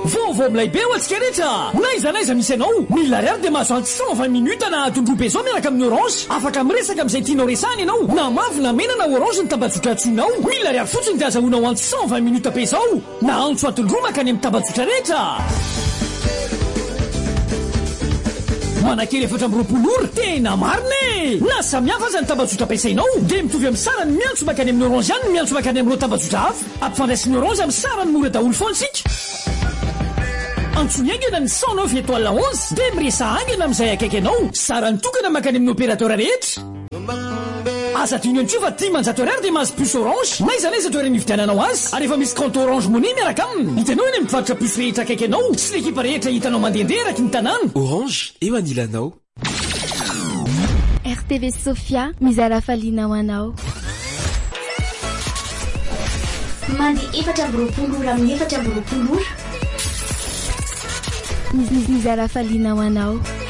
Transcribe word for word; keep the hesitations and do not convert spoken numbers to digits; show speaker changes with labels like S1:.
S1: vaovao milay be ho atsika rehetra naiza naiza misy anao mille ariary dia mahazo antsy cent vingt minutes na tondro be zao miaraka amin'ny orange afaka miresaka amin'izay tianao resahana ianao na mavy na mena na orange ny tambazotra antsoinao mille ariary fotsiny dia azahoanao antsy cent vingt minutes be zao na antso atondro makany amin'ny tambazotra rehetra manakely efatra amby roapolo ora tena marina e na samihafa aza ny tambazotra ampiasainao dia mitovy amin'ny sarany miantso makany amin'ny orange ihany miantso makany amin'ireo tambazotra hafa ampifandraisin'ny orange amin'ny sarany mora daholo foana sika antsony angana ny cent neuf étoile onze dia miresa angana amin'izay akaiky anao sarany tokana makany amin'ny opérateur rehetra asa tiny antso fa tia manjato ariary dia mahazo puce orange naiza naiza toerana ividiananao azy ary efa misy compte orange money miaraka aminy hitanao eny mivarotra puce rehetra akaiky anao sy l'ekipa rehetra hitanao mandehandeha eraky ny tanàna
S2: orange eo anilanao
S3: R T V Sofia mizara faliana ho anao
S4: mandeha efatra amby roapolo ora amin'ny efatra amby roapolo ora
S3: mizara faliana ho anao